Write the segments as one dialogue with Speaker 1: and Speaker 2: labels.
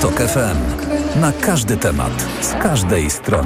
Speaker 1: TOK FM. Na każdy temat, z każdej strony.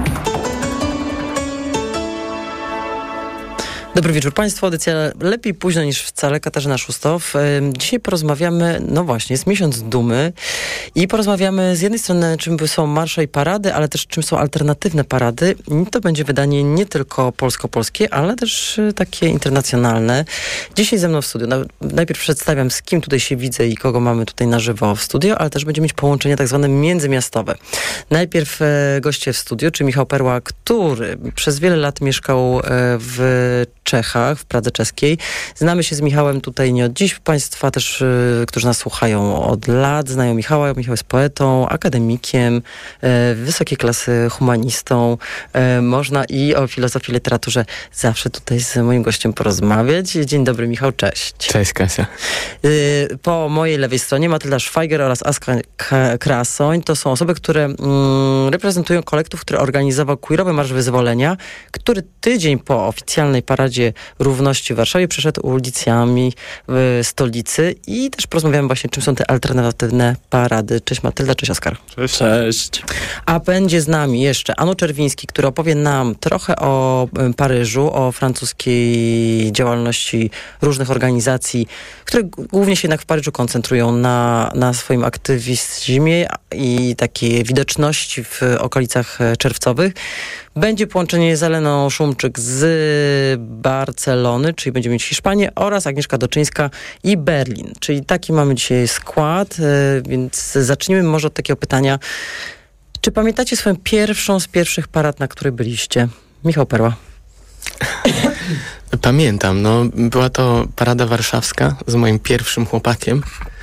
Speaker 2: Dobry wieczór Państwu, audycja Lepiej późno niż wcale, Katarzyna Szustow. Dzisiaj porozmawiamy, no właśnie, jest miesiąc dumy i porozmawiamy z jednej strony, czym są marsze i parady, ale też czym są alternatywne parady. I to będzie wydanie nie tylko polsko-polskie, ale też takie internacjonalne. Dzisiaj ze mną w studiu. Najpierw przedstawiam, z kim tutaj się widzę i kogo mamy tutaj na żywo w studio, ale też będziemy mieć połączenia tak zwane międzymiastowe. Najpierw goście w studiu, czyli Michał Perła, który przez wiele lat mieszkał w Czechach, w Pradze czeskiej. Znamy się z Michałem tutaj nie od dziś. Państwa też, którzy nas słuchają od lat, znają Michała. Michał jest poetą, akademikiem, wysokiej klasy humanistą. Można i o filozofii, literaturze zawsze tutaj z moim gościem porozmawiać. Dzień dobry, Michał, cześć.
Speaker 3: Cześć, Kasia.
Speaker 2: Po mojej lewej stronie Matylda Szwajger oraz Aska Krasoń. To są osoby, które reprezentują kolektyw, który organizował queerowy Marsz Wyzwolenia, który tydzień po oficjalnej paradzie równości w Warszawie przeszedł ulicami w stolicy i też porozmawiamy właśnie, czym są te alternatywne parady. Cześć Matylda, cześć Oskar.
Speaker 3: Cześć. Cześć.
Speaker 2: A będzie z nami jeszcze Anu Czerwiński, który opowie nam trochę o Paryżu, o francuskiej działalności różnych organizacji, które głównie się jednak w Paryżu koncentrują na swoim aktywizmie i takiej widoczności w okolicach czerwcowych. Będzie połączenie z Eleną Szumczyk z Barcelony, czyli będziemy mieć Hiszpanię, oraz Agnieszka Doczyńska i Berlin. Czyli taki mamy dzisiaj skład, więc zacznijmy może od takiego pytania. Czy pamiętacie swoją pierwszą z pierwszych parad, na której byliście? Michał Perła.
Speaker 3: Pamiętam, była to parada warszawska z moim pierwszym chłopakiem.